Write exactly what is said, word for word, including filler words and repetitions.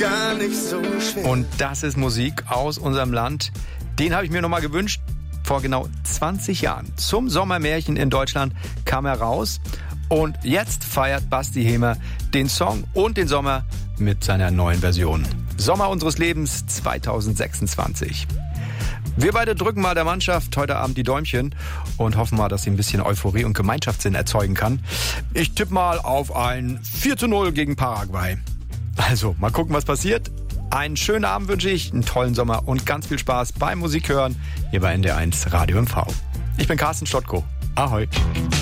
gar nicht so schwer. Und das ist Musik aus unserem Land. Den habe ich mir nochmal gewünscht. Vor genau zwanzig Jahren. Zum Sommermärchen in Deutschland kam er raus. Und jetzt feiert Basti Hemer den Song und den Sommer mit seiner neuen Version. Sommer unseres Lebens zwanzig sechsundzwanzig. Wir beide drücken mal der Mannschaft heute Abend die Däumchen und hoffen mal, dass sie ein bisschen Euphorie und Gemeinschaftssinn erzeugen kann. Ich tippe mal auf ein vier zu null gegen Paraguay. Also, mal gucken, was passiert. Einen schönen Abend wünsche ich, einen tollen Sommer und ganz viel Spaß beim Musikhören hier bei N D R eins Radio M V. Ich bin Carsten Stottko. Ahoi.